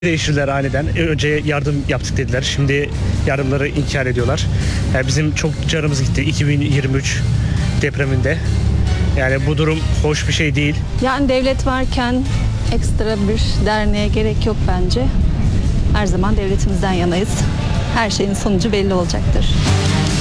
Değiştirdiler aniden. Önce yardım yaptık dediler. Şimdi yardımları inkar ediyorlar. Yani bizim çok canımız gitti 2023 depreminde. Yani bu durum hoş bir şey değil. Yani devlet varken ekstra bir derneğe gerek yok bence. Her zaman devletimizden yanayız. Her şeyin sonucu belli olacaktır.